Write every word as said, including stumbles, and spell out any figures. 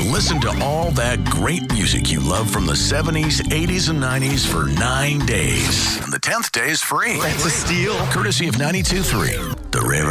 Listen to all that great music you love from the seventies, eighties, and nineties for nine days. And the tenth day is free. That's a steal. Courtesy of ninety-two point three, The River.